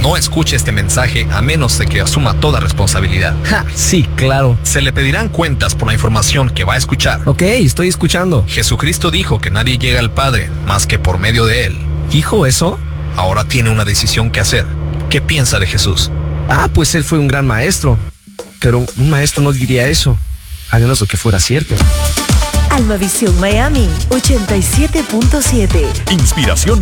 no escuche este mensaje a menos de que asuma toda responsabilidad. Ja, sí, claro. Se le pedirán cuentas por la información que va a escuchar. Ok, estoy escuchando. Jesucristo dijo que nadie llega al Padre más que por medio de Él. ¿Dijo eso? Ahora tiene una decisión que hacer. ¿Qué piensa de Jesús? Pues él fue un gran maestro. Pero un maestro no diría eso, a menos de que fuera cierto. Almavisión Miami 87.7. Inspiración